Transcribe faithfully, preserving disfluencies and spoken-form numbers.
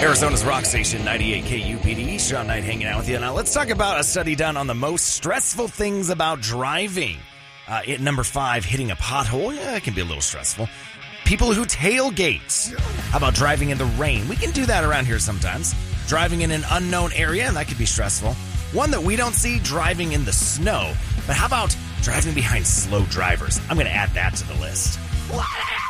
Arizona's rock station, ninety-eight K U P D. Sean Knight hanging out with you. Now, let's talk about a study done on the most stressful things about driving. Uh, at number five, hitting a pothole. Yeah, it can be a little stressful. People who tailgate. How about driving in the rain? We can do that around here sometimes. Driving in an unknown area, that could be stressful. One that we don't see, driving in the snow. But how about driving behind slow drivers? I'm going to add that to the list.